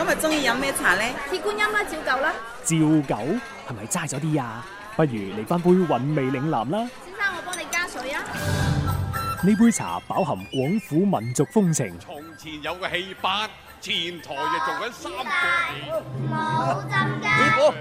今日中意飲咩茶呢？ 鐵觀音啦，照舊啦。 照舊係咪齋咗啲啊？不如嚟翻杯韻味嶺南啦。 先生，我幫你加水啊。 呢杯茶飽含廣府民族風情。 從前有個戲班，前台就做緊三個冇浸㗎。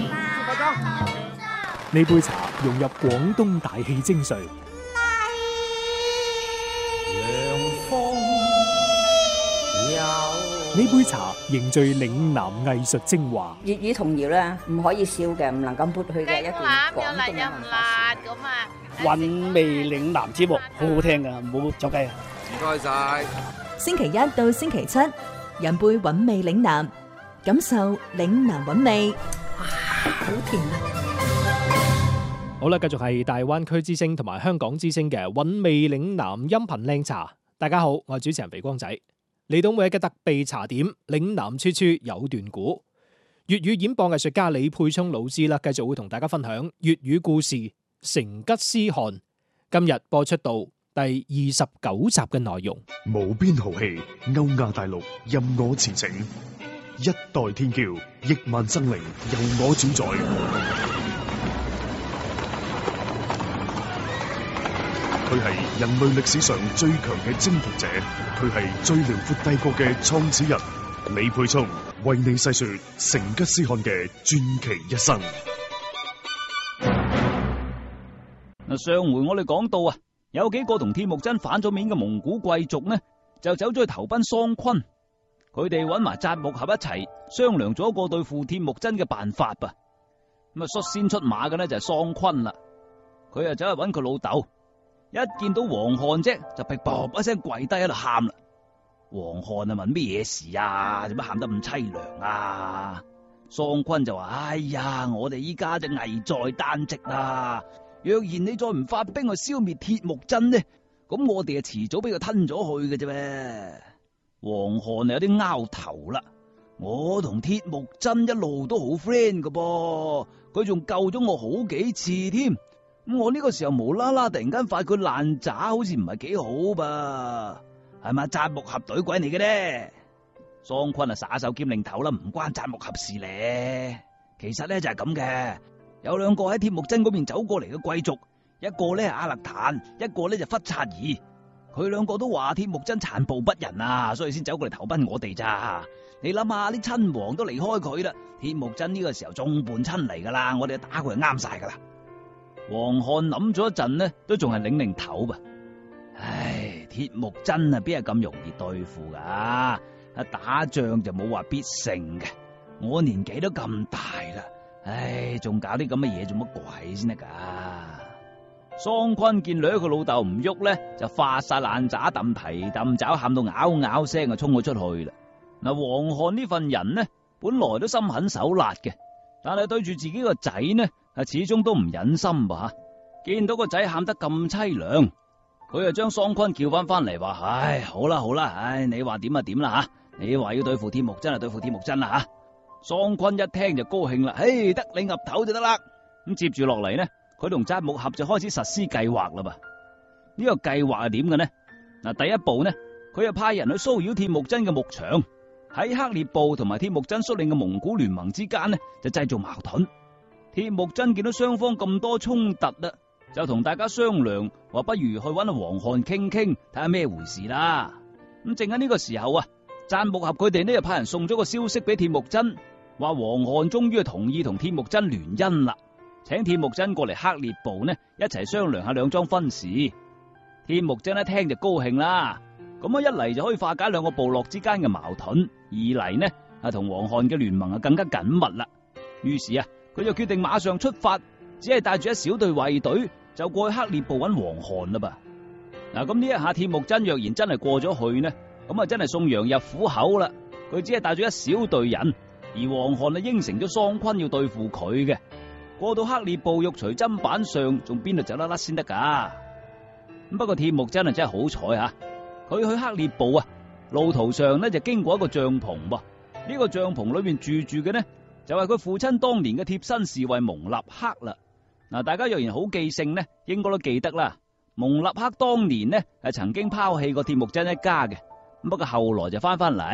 呢杯茶融入廣東大氣精髓。呢杯茶凝聚嶺南藝術精華。 粵語童謠咧，唔可以少嘅，唔能夠抹去嘅一段廣東嘅文化。 咁啊。 韻味嶺南節目好好聽噶，唔好走雞啊！ 唔該晒。 星期一到星期七，飲杯韻味嶺南，感受嶺南韻味。哇，好甜啊！ 好啦，繼續係大灣區之聲同埋香港之聲嘅韻味嶺南音頻靚茶。大家好，我係主持人肥光仔。嚟到每日嘅特備茶點，嶺南處處有段古。粵語演播藝術家李沛聰老師啦，繼續會同大家分享粵語故事《成吉思汗》。今日播出到第29集嘅內容。 無邊豪氣，歐亞大陸任我馳騁，一代天驕，億萬生靈由我主宰。佢係人類歷史上最強嘅征服者，佢係最遼闊帝國嘅創始人。李沛聰為你細說成吉思汗嘅傳奇一生。 嗱，上回我哋講到啊，有幾個同鐵木真反咗面嘅蒙古貴族呢，就走咗去投奔桑昆。佢哋揾埋扎木合一齊商量咗一個對付鐵木真嘅辦法噃。咁啊，率先出馬嘅呢就係桑昆啦。佢啊走去揾佢老豆。一見到黃漢啫，就劈啵一聲跪低喺度喊啦。黃漢啊，問咩嘢事啊？做乜喊得咁淒涼啊？桑昆就話：哎呀，我哋依家就危在旦夕啦。若然你再唔發兵去消滅鐵木真呢，咁我哋啊遲早俾佢吞咗去嘅啫咩？黃漢有啲拗頭啦。我同鐵木真一路都好 friend 噶噃，佢仲救咗我好幾次添。咁我呢個時候無啦啦突然間發佢爛渣，好似唔係幾好噃，係咪扎木合隊鬼嚟嘅呢？桑昆啊耍手兼領頭啦，唔關扎木合事咧。其實咧就係咁嘅，有兩個喺鐵木真嗰邊走過嚟嘅貴族，一個咧係阿勒坦，一個咧就忽察兒。佢兩個都話鐵木真殘暴不仁啊，所以先走過嚟投奔我哋咋。你諗下，啲親王都離開佢啦，鐵木真呢個時候眾叛親離噶啦，我哋打佢係啱晒噶啦。黃漢諗咗一陣呢，都仲係擰頭噃。唉，鐵木真啊，邊係咁容易對付噶？打仗就冇話必勝嘅。我年紀都咁大啦，唉，仲搞啲咁嘅嘢做乜鬼先得噶？桑昆見女佢老豆唔喐咧，就發晒爛渣，揼蹄揼爪，喊到嗷嗷聲啊，衝咗出去啦。嗱，黃漢呢份人呢，本來都心狠手辣嘅，但係對住自己個仔呢，始終都唔忍心噃吓。見到個仔喊得咁淒涼，佢就將桑昆叫翻嚟話：唉，好啦好啦，唉，你話點就點啦吓，你話要對付鐵木真就對付鐵木真啦吓。桑昆一聽就高興啦，嘿，得你岌頭就得啦。咁接住落嚟呢，佢同扎木合就開始實施計劃啦噃。呢個計劃係點嘅呢？嗱，第一步呢，佢就派人去騷擾鐵木真嘅牧場，喺克烈部同埋鐵木真率領嘅蒙古聯盟之間呢，就製造矛盾。鐵木真見到雙方咁多衝突啦，就同大家商量，話不如去搵阿黃漢傾傾，睇下咩回事啦。咁正喺呢個時候啊，贊木合佢哋呢就派人送咗個消息俾鐵木真，話黃漢終於同意同鐵木真聯姻啦，請鐵木真過嚟克烈部呢一齊商量下兩樁婚事。鐵木真一聽就高興啦，咁啊一嚟就可以化解兩個部落之間嘅矛盾，二嚟呢啊同黃漢嘅聯盟啊更加緊密啦。於是啊，佢就決定馬上出發，只係帶住一小隊衛隊就過去克烈部揾黃漢啦噃。嗱，咁呢一下鐵木真若然真係過咗去呢，咁啊真係送羊入虎口啦。佢只係帶咗一小隊人，而黃漢啊應承咗桑昆要對付佢嘅。過到克烈部玉錘砧板上，仲邊度走得甩先得噶？不過鐵木真係真係好彩吓，佢去克烈部啊，路途上呢就經過一個帳篷噃。呢個帳篷裏面住嘅呢，就係佢父親當年嘅貼身侍衛蒙立克啦。嗱，大家若然好記性呢，應該都記得啦。蒙立克當年呢係曾經拋棄過鐵木真一家嘅，不過後來就翻嚟，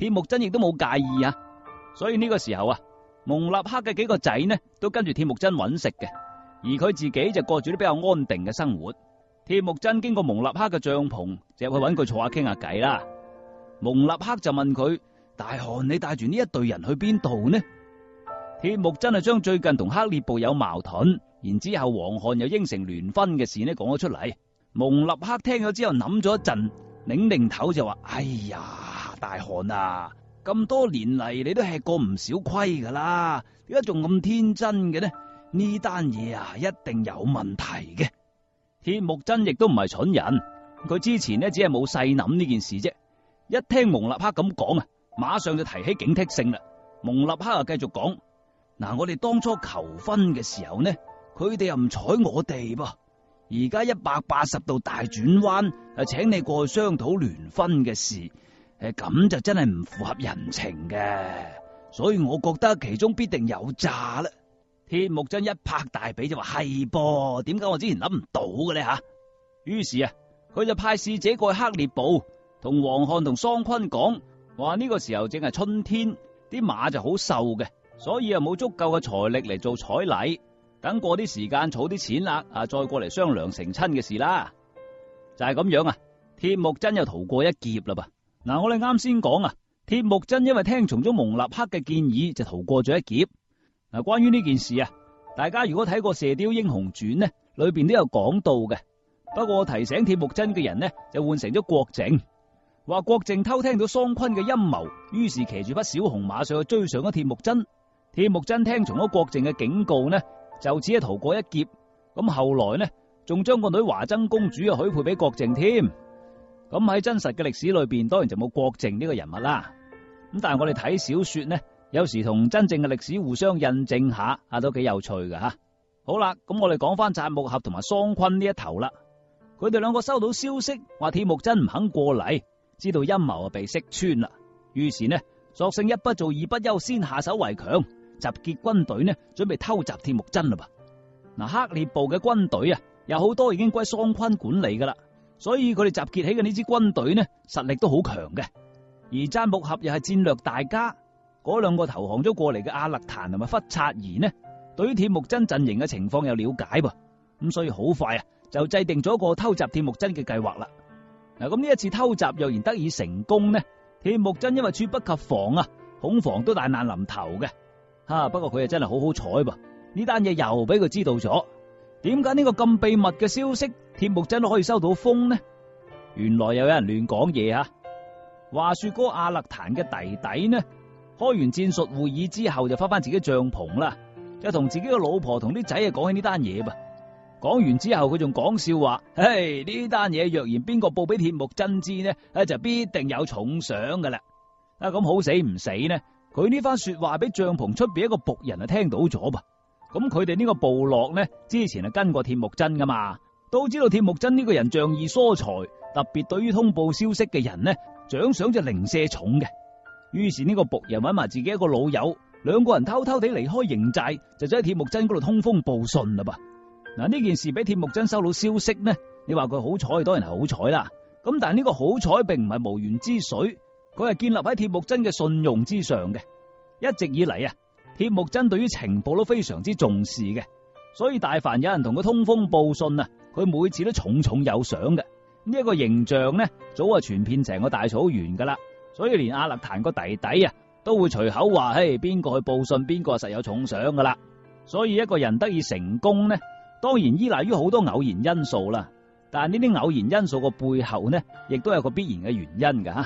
鐵木真亦都冇介意啊。所以呢個時候啊，蒙立克嘅幾個仔呢都跟住鐵木真揾食嘅，而佢自己就過住啲比較安定嘅生活。鐵木真經過蒙立克嘅帳篷，就入去揾佢坐下傾下偈啦。蒙立克就問佢：大汗，你帶住呢一隊人去邊度呢？鐵木真係將最近同黑列部有矛盾，然之後黃汗又應承聯婚嘅事呢講咗出嚟。蒙立克聽咗之後諗咗一陣，擰擰頭就話：哎呀，大汗啊！咁多年嚟，你都吃過唔少虧噶啦，點解仲咁天真嘅呢？呢單嘢啊，一定有問題嘅。鐵木真亦都唔係蠢人，佢之前呢只係冇細諗呢件事啫。一聽蒙立克咁講啊，馬上就提起警惕性啦。蒙立克啊繼續講：嗱，我哋當初求婚嘅時候呢，佢哋又唔睬我哋噃，而家180度大轉彎，請你過去商討聯婚嘅事。咁就真係唔符合人情嘅，所以我覺得其中必定有詐啦。鐵木真一拍大髀就話：係噃，點解我之前諗唔到嘅呢？吓？於是啊，佢就派使者過去黑列部，同黃漢同桑昆講，話呢個時候正係春天，啲馬就好瘦嘅，所以啊冇足夠嘅財力嚟做彩禮，等過啲時間儲啲錢啦，再過嚟商量成親嘅事啦。就係咁樣啊，鐵木真又逃過一劫啦噃。嗱，我哋啱先講啊，鐵木真因為聽從咗蒙立克嘅建議，就逃過咗一劫。嗱，關於呢件事啊，大家如果睇過《射雕英雄傳》呢，裏邊都有講到嘅。不過提醒鐵木真嘅人呢，就換成咗郭靖，話郭靖偷聽到桑昆嘅陰謀，於是騎住匹小紅馬上去追上咗鐵木真。鐵木真聽從咗郭靖嘅警告呢，就只係逃過一劫。咁後來呢，仲將個女華箏公主啊許配俾郭靖添。咁喺真實嘅歷史裏邊，當然就冇郭靖呢個人物啦。咁但係我哋睇小說呢，有時同真正嘅歷史互相印證下，都幾有趣㗎吓。好啦，咁我哋講翻扎木合同埋桑昆呢一頭啦。佢哋兩個收到消息，話鐵木真唔肯過嚟，知道陰謀被識穿啦。於是呢，索性一不做二不休，先下手為強，集結軍隊呢，準備偷襲鐵木真啦噃。嗱，黑列部嘅軍隊啊，有好多已經歸桑昆管理噶啦。所以佢哋集結起嘅呢支軍隊呢，實力都好強嘅。而扎木合又係戰略大家，嗰兩個投降咗過嚟嘅阿勒坦同埋忽察兒呢，對於鐵木真陣營嘅情況有了解噃，咁所以好快啊就制定咗個偷襲鐵木真嘅計劃啦。嗱，咁呢一次偷襲若然得以成功呢，鐵木真因為猝不及防啊，恐防都大難臨頭嘅。不過佢啊真係好好彩噃，呢單嘢又俾佢知道咗。點解呢個咁秘密嘅消息，鐵木真都可以收到風呢？原來又有人亂講嘢啊！話說嗰個阿勒坦嘅弟弟呢，開完戰術會議之後就翻自己帳篷啦，就同自己嘅老婆同啲仔啊講起呢單嘢噃。講完之後佢仲講笑話：嘿，呢單嘢若然邊個報俾鐵木真知呢，就必定有重賞噶啦。咁好死唔死呢？佢呢番說話俾帳篷出邊一個僕人啊聽到咗噃。咁佢哋呢個部落呢，之前係跟過鐵木真噶嘛，都知道鐵木真呢個人仗義疏財，特別對於通報消息嘅人呢，獎賞就零舍重嘅。於是呢個僕人揾埋自己一個老友，兩個人偷偷地離開營寨，就喺鐵木真嗰度通風報信啦噃。嗱，呢件事俾鐵木真收到消息呢，你話佢好彩，當然係好彩啦。咁但係呢個好彩並唔係無源之水，佢係建立喺鐵木真嘅信用之上嘅。一直以嚟啊，鐵木真對於情報都非常之重視嘅，所以大凡有人同佢通風報信啊，佢每次都重重有賞嘅。呢一個形象呢，早就傳遍成個大草原噶啦，所以連阿勒坦個弟弟啊，都會隨口話：嘿，邊個去報信，邊個實有重賞噶啦。所以一個人得以成功呢，當然依賴於好多偶然因素啦。但係呢啲偶然因素個背後呢，亦都有個必然嘅原因噶吓。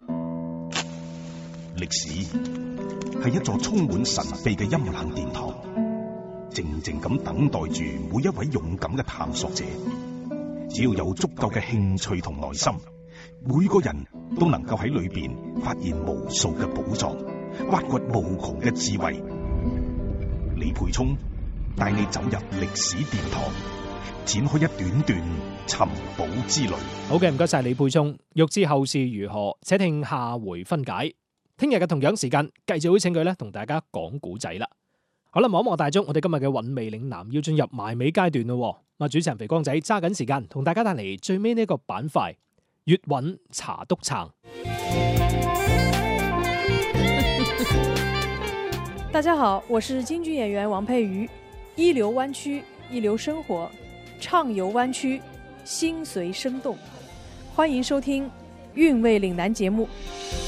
歷史係一座充滿神秘嘅陰冷殿堂，靜靜咁等待住每一位勇敢嘅探索者。只要有足夠嘅興趣同耐心，每個人都能夠喺裏邊發現無數嘅寶藏，挖掘無窮嘅智慧。李沛聰帶你走入歷史殿堂，展開一段段尋寶之旅。 好嘅，唔該晒李沛聰。欲知後事如何，且聽下回分解。聽日嘅同樣時間，繼續會請佢咧同大家講古仔啦。好啦，望一望大鐘，我哋今日嘅韻味嶺南要進入埋尾階段咯。主持人肥光仔揸緊時間，同大家帶嚟最尾呢一個板塊——粵韻茶篤撐。 大家好，我是京剧演员王佩瑜。一流湾区，一流生活，畅游湾区，心随生动。欢迎收听《韵味岭南》节目。